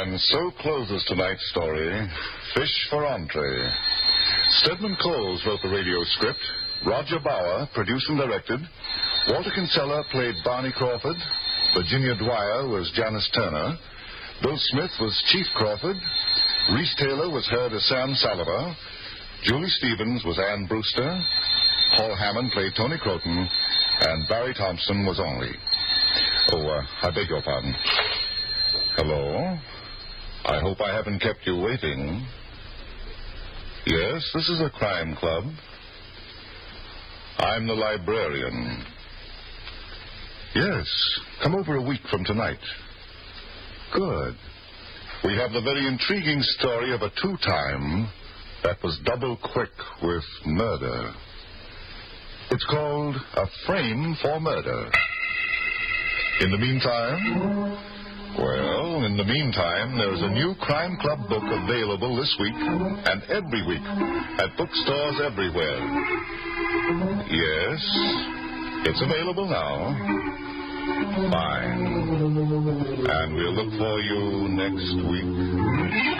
And so closes tonight's story, Fish for Entree. Stedman Coles wrote the radio script. Roger Bauer produced and directed. Walter Kinsella played Barney Crawford. Virginia Dwyer was Janice Turner. Bill Smith was Chief Crawford. Reese Taylor was heard as Sam Salliver. Julie Stevens was Ann Brewster. Paul Hammond played Tony Croton. And Barry Thompson was Only. I beg your pardon. Hello? I hope I haven't kept you waiting. Yes, this is a crime club. I'm the librarian. Yes, come over a week from tonight. Good. We have the very intriguing story of a two-time that was double quick with murder. It's called A Frame for Murder. In the meantime... Well, in the meantime, there's a new Crime Club book available this week and every week at bookstores everywhere. Yes, it's available now. Fine. And we'll look for you next week.